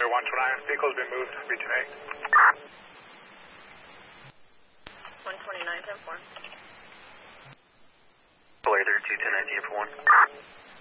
Their 129 vehicle has been moved. Reach 129, 10-4. Later, 210 for 1.